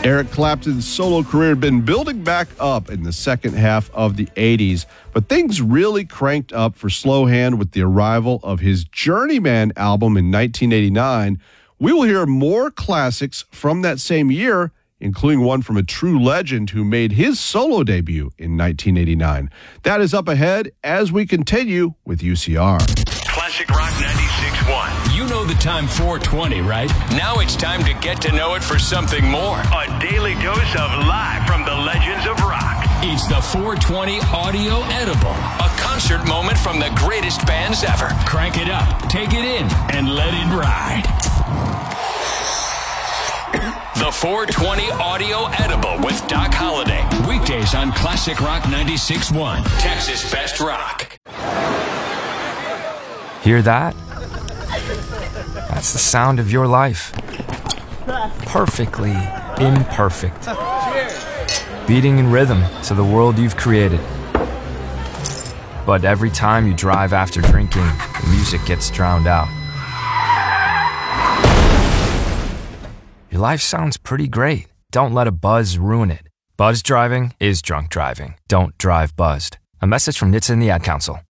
Eric Clapton's solo career had been building back up in the second half of the 80s, but things really cranked up for Slowhand with the arrival of his Journeyman album in 1989. We will hear more classics from that same year, including one from a true legend who made his solo debut in 1989. That is up ahead as we continue with UCR. Classic Rock 96.1. You know the time 420, right? Now it's time to get to know it for something more. A daily dose of live from the legends of rock. It's the 420 Audio Edible, a concert moment from the greatest bands ever. Crank it up, take it in, and let it ride. The 420 Audio Edible with Doc Holliday. Weekdays on Classic Rock 96.1, Texas Best Rock. Hear that? That's the sound of your life. Perfectly imperfect. Beating in rhythm to the world you've created. But every time you drive after drinking, the music gets drowned out. Your life sounds pretty great. Don't let a buzz ruin it. Buzz driving is drunk driving. Don't drive buzzed. A message from NHTSA and the Ad Council.